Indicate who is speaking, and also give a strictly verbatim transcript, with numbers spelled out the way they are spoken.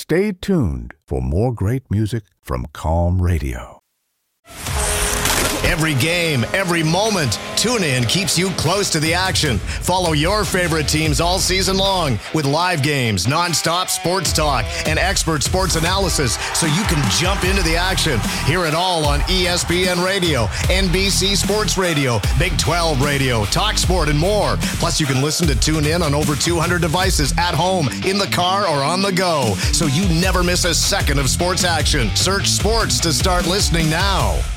Speaker 1: Stay tuned for more great music from Calm Radio.
Speaker 2: Every game, every moment, TuneIn keeps you close to the action. Follow your favorite teams all season long with live games, nonstop sports talk, and expert sports analysis so you can jump into the action. Hear it all on E S P N Radio, N B C Sports Radio, Big twelve Radio, TalkSport, and more. Plus, you can listen to TuneIn on over two hundred devices at home, in the car, or on the go, so you never miss a second of sports action. Search sports to start listening now.